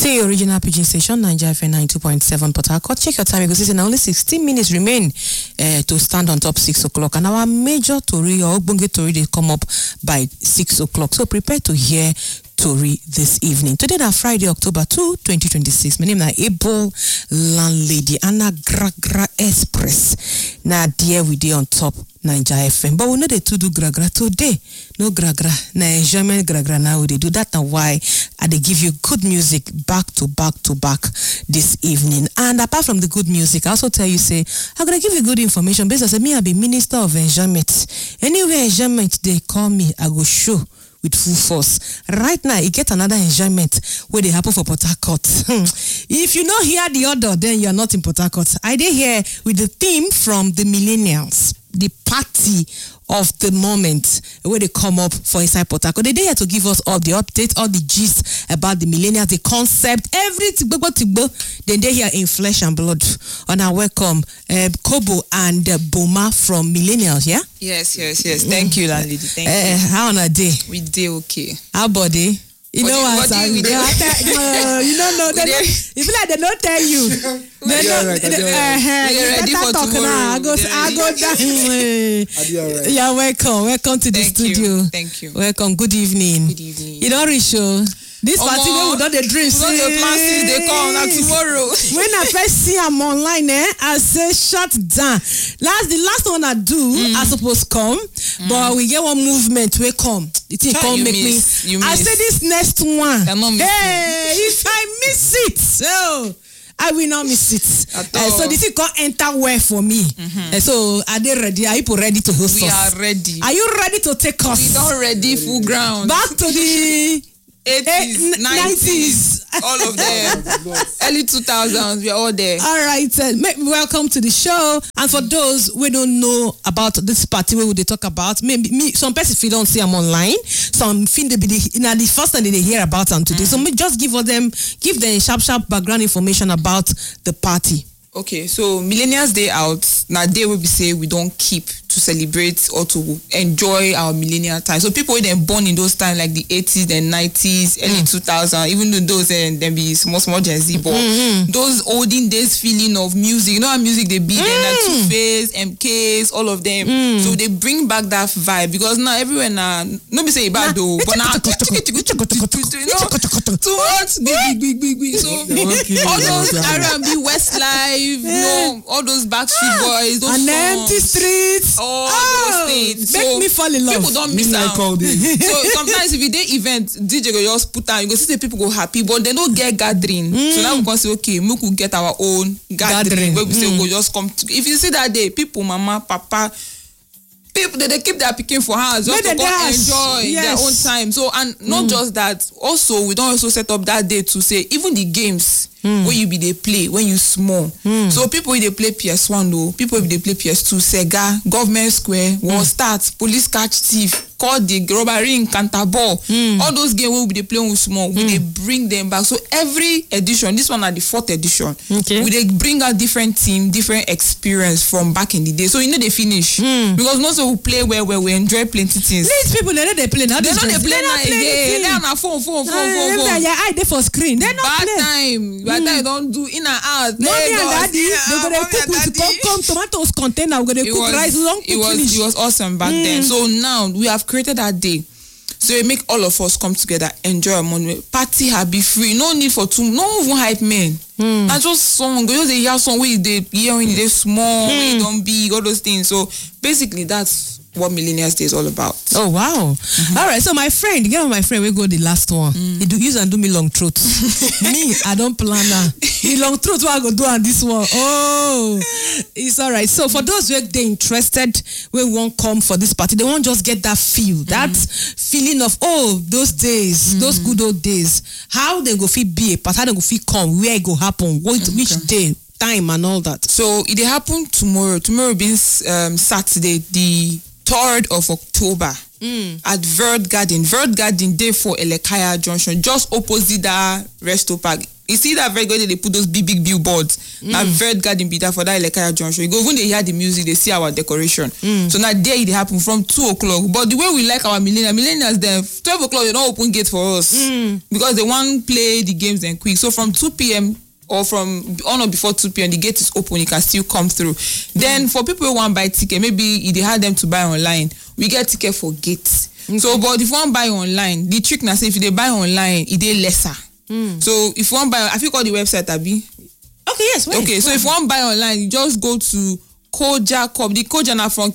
The original Pidgin station, Nigeria FM 92.7 Port Harcourt. Check your time because it's only 16 minutes remain to stand on top 6 o'clock. And our major Tori or Bunge Tori, they come up by 6 o'clock. So prepare to hear Tori this evening. Today, Friday, October 2, 2026. My name is Able Landlady Anna Gragra Express. Now, dear, we dey on top Nigeria FM. But we know they to do gragra today. No gragra. Na enjoyment gragra now they do that. And why they give you good music back to back this evening. And apart from the good music, I also tell you, say, I'm going to give you good information. Basically, me, I be Minister of Enjoyment. Anywhere enjoyment they call me, I go show with full force. Right now, you get another enjoyment where they happen for Port Harcourt. If you not hear the order, then you're not in Port Harcourt. I did here with the theme from the millennials, the party of the moment where they come up for inside Port Harcourt. They here to give us all the updates, all the gist about the millennials, the concept, everything. Then they here in flesh and blood. And I welcome Kobo and Boma from Millennials, yeah? Yes. Thank you, landlady. Thank you. How on a day? We day okay. How body? You know what? You don't know. You feel like they don't tell you. You're ready for tomorrow. I go down. You're welcome. Welcome to the studio. Thank you. Welcome. Good evening. Good evening. You don't reach show. This party where we don't the dream. We don't the plans they come now tomorrow. When I first see them online, I say shut down. The last one I do, I suppose come, but we get one movement we come. The thing come make me. I say this next one. Hey, if I miss it, so I will not miss it. So this is called enter where for me. So are they ready? Are you ready to host us? We are ready. Are you ready to take us? We not ready full ground. Back to the 80s, 90s, all of them. Early 2000s, we are all there. All right, welcome to the show. And for those who don't know about this party, where would they talk about? Maybe some person if you don't see them online, some think they be the first time they hear about them today. So just give them sharp background information about the party. Okay, so Millennials Day out. Now day will be say we don't keep to celebrate or to enjoy our millennial time. So people then born in those times like the 80s and 90s, early 2000s, even though those then be small Gen Z, but those olden days feeling of music, you know how music they be then like Two-Face, MKs, all of them. So they bring back that vibe because now everywhere now, no be say bad though, but now too much big. So all those R&B, Westlife, all those Backstreet Boys, those and empty streets. Those things. Make me fall in love. People don't miss out. So sometimes if you do event, DJ go just put out, you go see the people go happy, but they don't get gathering. So now we can say, okay, we could get our own gathering. Where we say we go just come. If you see that day, people, mama, papa, people they keep their picking for house just to go enjoy their own time. So and not just that, also we don't also set up that day to say even the games where you be they play when you small. So people they play PS1 though, people they play PS2, Sega, Government Square, War Start, Police Catch Thief, Call the Robbery in Cantaball. All those games we they play when we small, we they bring them back. So every edition, this one at the 4th edition, we they bring out different team, different experience from back in the day. So you know they finish because not so we play where we enjoy plenty things. These people they know they play now. They know they play now again. They on a phone. Your eye they for screen. They not bad play. time. Bad time don't do in and out. Mommy and daddy, they gonna cook with come tomatoes container. We're gonna cook rice. It was awesome back then. So now we have created that day. So we make all of us come together, enjoy a moment, party, happy, free. No need for no even hype men. And just song, just a year song where they when they small, when you don't big, all those things. So basically that's what Millennials Day is all about. Oh wow! All right, so my friend, my friend, we go the last one. He use and do me long throat. Me, I don't plan that. The long throat, what I go do on this one? Oh, it's all right. So for those who they interested, we won't come for this party. They won't just get that feel, that feeling of those days, those good old days. How they go feel be a part? How they go feel come? Where it go happen? Which day? Time and all that. So it happen tomorrow. Tomorrow being Saturday, the 3rd of October at Verd Garden. Verd Garden Day for Elekaya Junction, just opposite that Resto Park. You see that very good they put those big billboards. Now Vert Garden be there for that Elekaya Junction. You go when they hear the music, they see our decoration. So now there it happen from 2:00. But the way we like our millennials, then 12:00 they don't open gate for us because they want play the games then quick. So from 2 p.m. or from on or before 2 p.m. the gate is open, you can still come through. Then for people who want to buy ticket, maybe they had them to buy online. We get ticket for gates. So but if you want to buy online, the trick now say if they buy online, it is lesser. So if you want to buy, I think call the website Abi. Okay, yes. Wait, okay, so if you want to buy online, you just go to Koja Corp. The Koja now from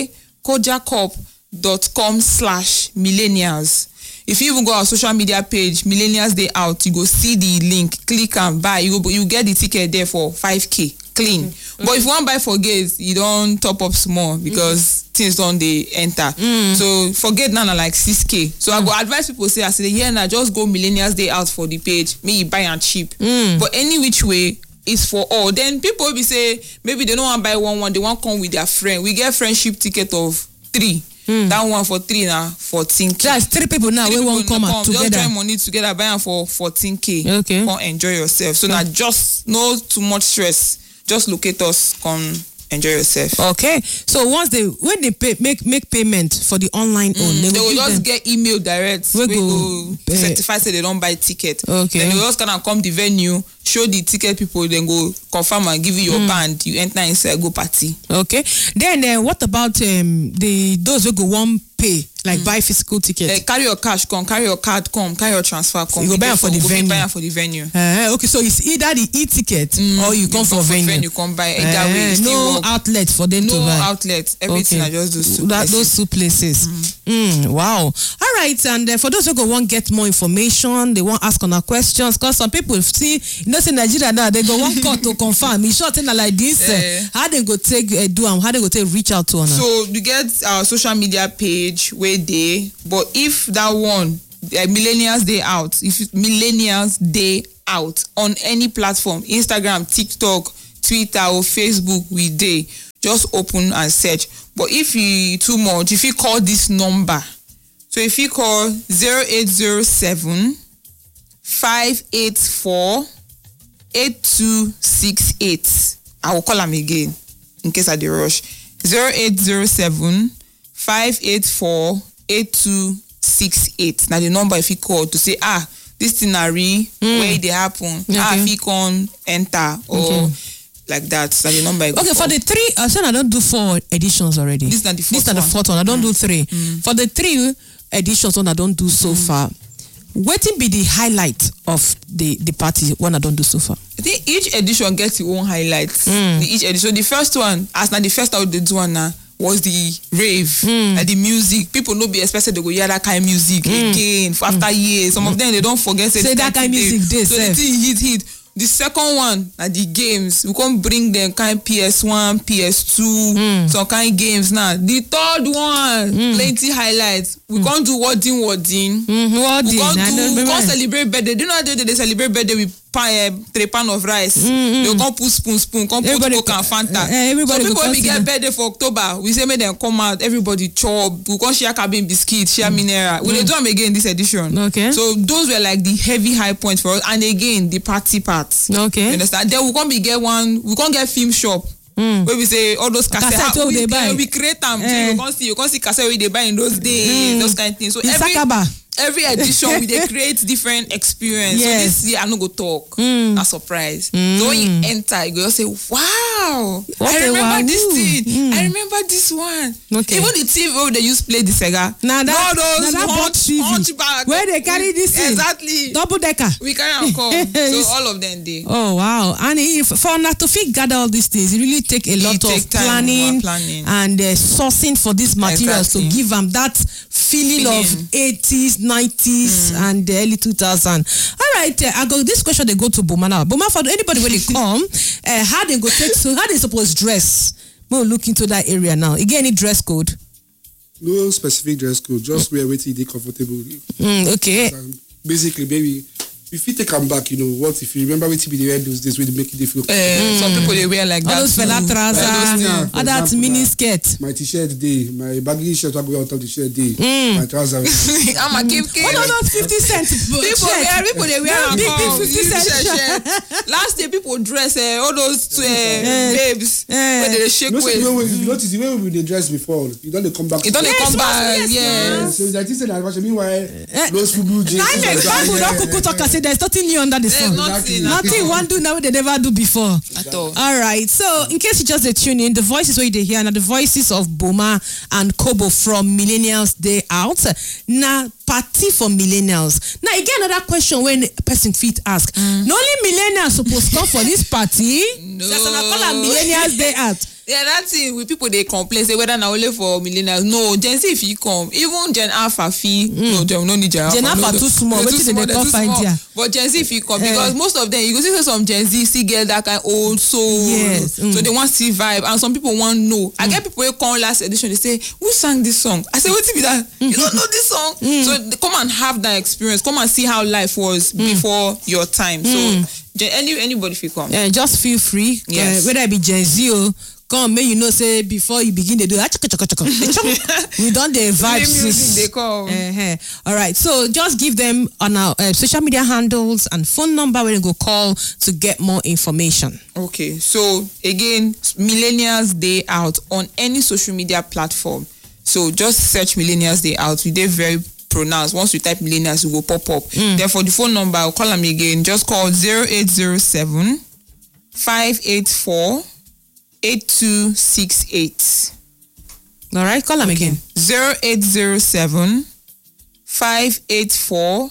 kojacorp.com/millennials. If you even go on our social media page, Millennials Day Out, you go see the link, click and buy. You get the ticket there for 5K clean. But if you want to buy for gates, you don't top up small because things don't they enter. So for gate now like 6K. So I go advise people say, I say, yeah, now just go Millennials Day Out for the page. Me buy and cheap. But any which way, it's for all. Then people will be say, maybe they don't want to buy one, they want to come with their friend. We get friendship ticket of 3. That one for 3 now, 14K. That's 3 people now. We won't come out together. Just join money together, buy them for 14K. Okay. Come enjoy yourself. So now just no too much stress. Just locate us, come enjoy yourself. Okay. So when they make payment for the online they will just get email direct. We go certify say they don't buy ticket. Okay. Then we just gonna come the venue, show the ticket people, then go confirm and give you your band. You enter inside, go party. Okay. Then what about those who go one pay like buy physical ticket? Carry your cash, come. Carry your card, come. Carry your transfer, come. You go buy for the venue. Buy for the venue. Okay, so it's either the e-ticket or you come for venue. You come buy either way. No outlet for them to buy. No outlet. Everything are just those two places. Those 2 places. Wow. All right, and for those who go want get more information, they want ask on our questions, because some people see, say Nigeria now, they go one call to confirm. It's short thing like this. How they go take do and how they go take reach out to us? So you get our social media page where they, but if that one, Millennials Day Out, if Millennials Day Out on any platform, Instagram, TikTok, Twitter or Facebook, we day, just open and search. But if you too much, if you call this number, so if you call 0807 584 8268, I will call them again in case I dey rush. 0807 584 8268. Now the number if you call to say this thing are where they happen. If you can enter or like that. So the number. Okay, for the 3, I said I don't do 4 editions already. This is the 4th one. I don't do 3. For the 3 editions one I don't do so far. What will be the highlight of the party one I don't do so far? I think each edition gets its own highlights. Each edition. The first one, as now the first out they do one now, was the rave, the music. People no be expected to go hear that kind of music again for after years. Some of them they don't forget say that kind of music. So the thing hit. The second one are the games. We can't bring them kind of PS1, PS2, some kind of games now. The third one, plenty highlights. We can't do wording. We can't celebrate birthday. Do you know how they celebrate birthday with 3 pounds of rice? They can't put spoon, can't put Coke and Fanta. So people when we get birthday for October, we say make them come out, everybody chop. We can't share cabin biscuits, share mineral. We do them again this edition. Okay. So those were like the heavy high points for us. And again, the party part. Okay. You understand? Then we can't get film shop. Where we say all those cassettes they buy. We create them. You can't see cassette where they buy in those days, those kind of things. So every edition we they create different experience. Yes. So this year I'm not go talk. A surprise. So when you enter, you go say, wow, I remember this thing. I remember this one. Okay. Even the TV where they used to play the Sega. That hunchback. Where they carry this thing. Exactly. Double decker. We carry and come. So all of them they. Oh wow. And if for not to gather all these things, it really take a lot of planning and sourcing for these materials to give them that feeling of 80s, 90s and the early 2000s. All right, I go this question they go to Boma now. Boma, for anybody when they come, how they go take how they supposed dress? We'll look into that area now. Again, any dress code? No specific dress code, just wear what they comfortable with. Okay. Basically, baby, if you take them back, what if you remember what they wear those days, where they make it feel. Some people they wear like that. All those fella trousers, all that mini skirt. My t-shirt day, my baggy shirt I go out of the shirt day, my trousers. I'm a give. One of those 50 cent People they wear big 50 cent shirt. Last day people dress all those babes when they shake waist. If you notice the way we dress before, you don't come back. You don't come back. Yes. So that is an fashion. Meanwhile, those football jeans. There's nothing new under the sun. Nothing one do now they never do before. At all. All right. So in case you just tune in, the voices where you hear now the voices of Boma and Kobo from Millennials Day Out. Now party for millennials. Now again another question when a person fit ask. No only millennials supposed to come for this party. No. That's what I call a Millennials Day Out. Yeah, that's it. With people they complain say whether now only for millennials. No, Gen Z if you come, even Gen Alpha fee. No, Gen no need Gen Alpha. Gen Alpha too small. What is it they can't find here? But Gen Z if you come, because most of them you go see some Gen Z see get that kind of old soul. Yes. So they want to see vibe, and some people want know. I get people who come last edition. They say, "Who sang this song?" I say, "What be that? You don't know this song?" So they come and have that experience. Come and see how life was before your time. So anybody if you come, just feel free. Yes. Whether it be Gen Z or come, may you know say before you begin to do we done the vibes. Music they come. All right, so just give them on our social media handles and phone number where they go call to get more information. Okay, so again, Millennials Day Out on any social media platform. So just search Millennials Day Out. We did very pronounced. Once you type millennials, it will pop up. Therefore, the phone number, I'll call them again. Just call 0807 584 8268. All right, call them again. 0807 584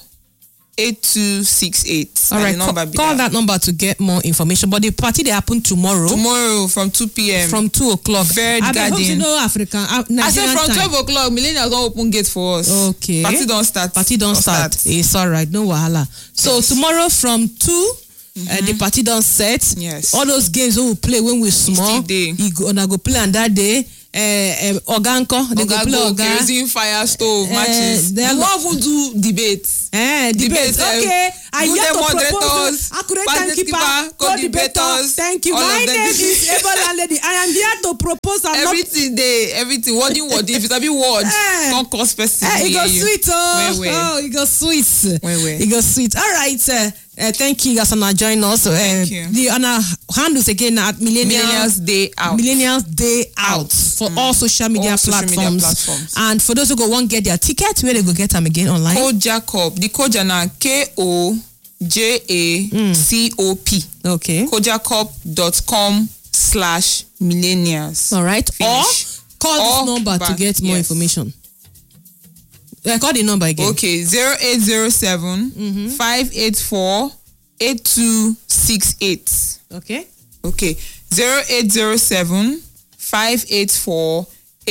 8268. All right, call that number to get more information. But the party they happen tomorrow. Tomorrow from 2 p.m. From 2 o'clock. Bird Garden. I hope you know African. I said from 12 o'clock. Millennials don't open gate for us. Okay. Party don't start. Party don't start. It's all right. No wahala. So tomorrow from 2. The party don't set. Yes. All those games we will play when we small. You go play on that day. Oganko, they go play kerosene fire stove matches. They won't even do debates. Debates. Okay. I hear to moderators, accurate timekeeper, co-debaters. Thank you. My name is Ebo Landlady. I am here to propose everything. Wording. If it's a bit words, don't cause person. It goes sweet. Oh, it goes sweet. It goes sweet. All right. Thank you guys for joining us. Thank you. The handles again at Millennials Day Out. Millennials Day Out for all social media platforms. And for those who go want get their tickets, where they go get them again online? Code Jacob. The code is KOJACOP. Okay. Kojakop.com/millennials. All right. Finish. Or call this number to get more information. Call the number again. Okay, 0807 584 8268. Okay. 0807 584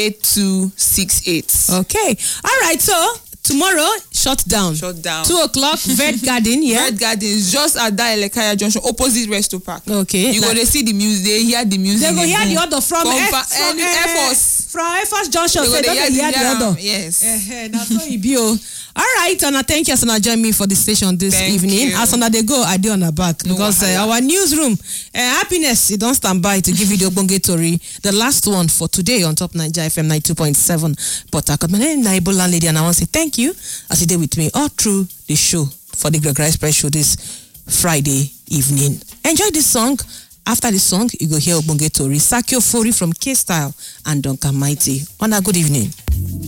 8268. Okay. All right. So tomorrow, shut down. 2 o'clock, Bird Garden. Yeah. Bird Garden is just at that Elekaya Junction, opposite Resto Park. Okay. You go to see the music. They hear the music. They go hear the other from Air Force. From Air Force Junction. They go hear the other. Yes. That's what it be. All right, and thank you, Asana, join me for the station this evening. Asana, they go, I do on the back because our newsroom, happiness, you don't stand by to give you the Obonge Tori, the last one for today on Top Naija FM 92.7. But my name is Ebo Landlady, and I want to say thank you as you did with me all through the show for the Gregory Express show this Friday evening. Enjoy this song. After the song, you go hear Obonge Tori, Sakio Fori from K-Style and Duncan Mighty. On a good evening.